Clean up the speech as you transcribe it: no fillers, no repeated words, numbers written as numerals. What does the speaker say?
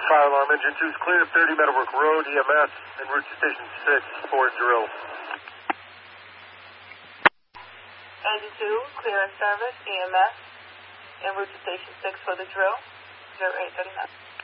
Fire alarm. Engine 2 is clear of 30 Meadowbrook Road, EMS, en route to Station 6 for drill. Engine 2, clear of service, EMS, en route to Station 6 for the drill, 0839.